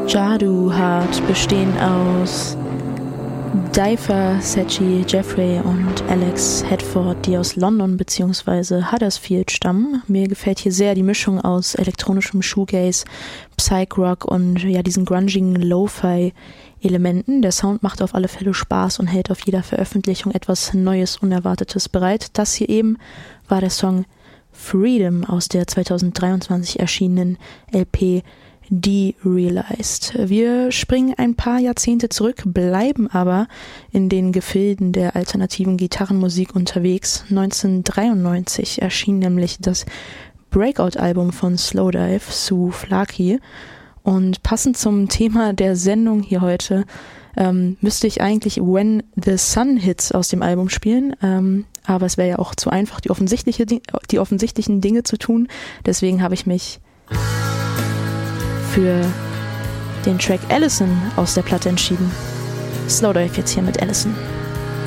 Jadu Heart bestehen aus Dyfer, Sachi, Jeffrey und Alex Hedford, die aus London bzw. Huddersfield stammen. Mir gefällt hier sehr die Mischung aus elektronischem Shoegaze, Psych-Rock und ja diesen grungigen Lo-Fi-Elementen. Der Sound macht auf alle Fälle Spaß und hält auf jeder Veröffentlichung etwas Neues, Unerwartetes bereit. Das hier eben war der Song Freedom aus der 2023 erschienenen LP Derealized. Wir springen ein paar Jahrzehnte zurück, bleiben aber in den Gefilden der alternativen Gitarrenmusik unterwegs. 1993 erschien nämlich das Breakout-Album von Slowdive, Souvlaki. Und passend zum Thema der Sendung hier heute müsste ich eigentlich When the Sun Hits aus dem Album spielen, aber es wäre ja auch zu einfach, die offensichtlichen Dinge zu tun. Deswegen habe ich mich für den Track Allison aus der Platte entschieden. Slowdive jetzt hier mit Allison.